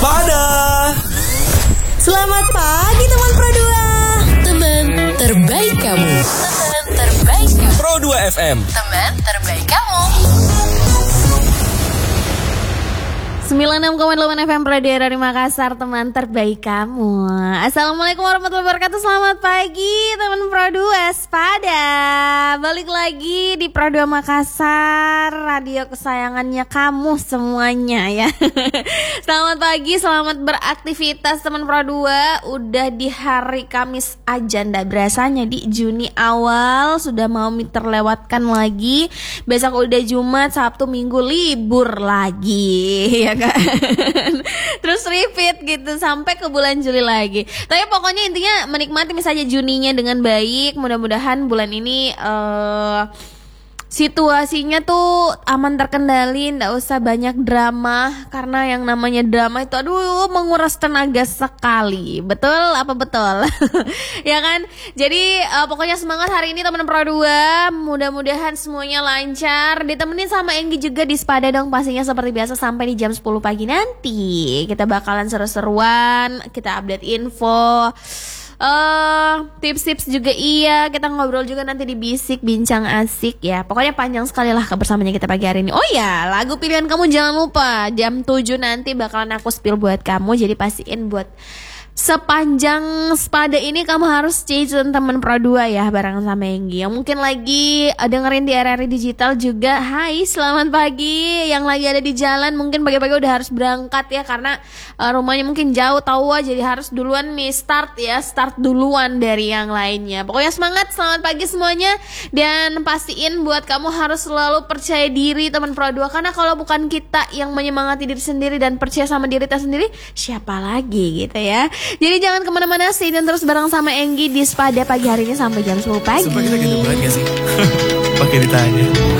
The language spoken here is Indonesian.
Waspada. Selamat pagi teman Pro 2. Teman terbaik kamu. Teman terbaik kamu. Pro 2 FM. Teman terbaik kamu. 96,8 FM Pro 2 dari Makassar, teman terbaik kamu. Assalamualaikum warahmatullahi wabarakatuh. Selamat pagi teman Pro 2 Waspada. Balik lagi di Pro 2 Makassar, radio kesayangannya kamu semuanya ya. Selamat pagi, selamat beraktivitas teman Pro 2. Udah di hari Kamis aja, ndak berasanya di Juni awal sudah mau terlewatkan lagi. Besok udah Jumat, Sabtu, Minggu libur lagi ya kan. Terus repeat gitu sampai ke bulan Juli lagi. Tapi pokoknya intinya menikmati misalnya Juninya dengan baik. Mudah-mudahan bulan ini situasinya tuh aman terkendali, nggak usah banyak drama, karena yang namanya drama itu aduh menguras tenaga sekali. Betul apa betul? Ya kan? Jadi pokoknya semangat hari ini teman Pro 2. Mudah-mudahan semuanya lancar. Ditemenin sama Enggi juga di Spada dong pastinya seperti biasa sampai di jam 10 pagi nanti. Kita bakalan seru-seruan, kita update info. Tips-tips juga iya. Kita ngobrol juga nanti di Bisik Bincang Asik ya. Pokoknya panjang sekali lah kebersamaannya kita pagi hari ini. Oh ya, lagu pilihan kamu jangan lupa jam 7 nanti bakalan aku spill buat kamu. Jadi pastiin buat sepanjang Spada ini kamu harus stay tune teman Pro 2 ya, bareng sama Enggi. Yang mungkin lagi dengerin di RRI Digital juga, hai selamat pagi. Yang lagi ada di jalan mungkin pagi-pagi udah harus berangkat ya, karena rumahnya mungkin jauh tahu aja, jadi harus duluan nih start duluan dari yang lainnya. Pokoknya semangat, selamat pagi semuanya. Dan pastiin buat kamu harus selalu percaya diri teman Pro 2, karena kalau bukan kita yang menyemangati diri sendiri dan percaya sama diri kita sendiri, siapa lagi gitu ya. Jadi jangan kemana-mana sih, dan terus bareng sama Enggi di Spada pagi hari ini sampai jam 10 pagi. Sumpah kita gitu banget gak sih? Pakai ditanya.